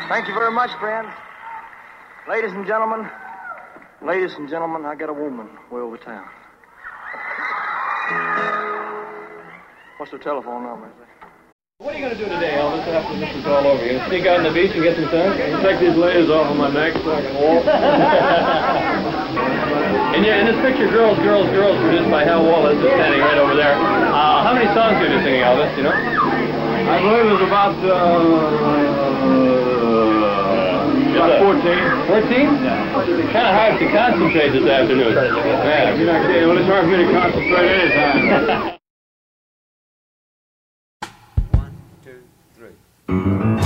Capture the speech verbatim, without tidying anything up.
Thank you very much, friends. Ladies and gentlemen, ladies and gentlemen, I got a woman way over town. What's her telephone number? What are you going to do today, Elvis, after this is all over? You going to sneak out on the beach and get some sun? Take these layers off of my neck so I can walk. And yeah, in this picture, Girls, Girls, Girls, produced by Hal Wallace, is standing right over there. Uh, how many songs are you singing, Elvis, you know? I believe it was about, uh, about fourteen. fourteen? Yeah. Kind of hard to concentrate this afternoon. Yeah, you're not kidding. Well, it's hard for me to concentrate anytime. One, two, three.